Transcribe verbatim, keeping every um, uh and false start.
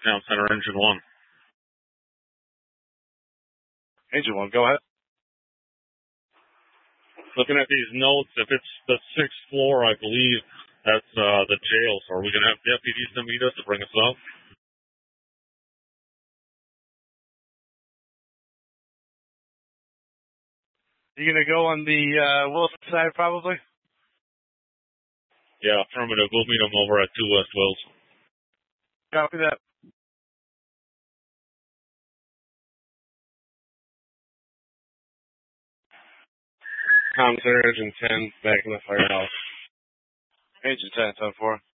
Town Center, Engine one. Engine one, go ahead. Looking at these notes, if it's the sixth floor, I believe that's uh, the jail. So are we going to have deputies to meet us to bring us up? You going to go on the uh, Wilson side, probably? Yeah, affirmative. We'll meet them over at two West Wilson. Copy that. Tom Center, Engine ten, back in the firehouse. Engine ten, ten four.